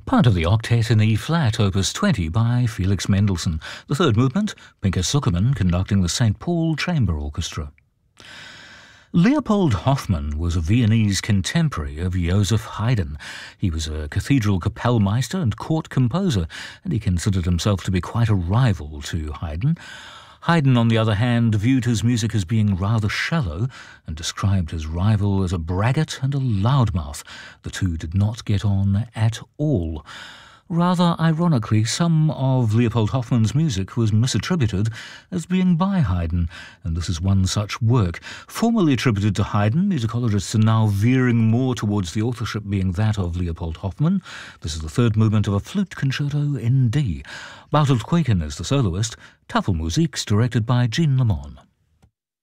Part of the octet in E-flat, opus 20 by Felix Mendelssohn. The third movement, Pinka Zukerman conducting the St. Paul Chamber Orchestra. Leopold Hoffmann was a Viennese contemporary of Joseph Haydn. He was a cathedral Kapellmeister and court composer, and he considered himself to be quite a rival to Haydn. Haydn, on the other hand, viewed his music as being rather shallow and described his rival as a braggart and a loudmouth. The two did not get on at all. Rather ironically, some of Leopold Hoffmann's music was misattributed as being by Haydn, and this is one such work. Formerly attributed to Haydn, musicologists are now veering more towards the authorship being that of Leopold Hoffmann. This is the third movement of a flute concerto in D. Bartolt Keuken is the soloist. Tafelmusik directed by Jean Lemon.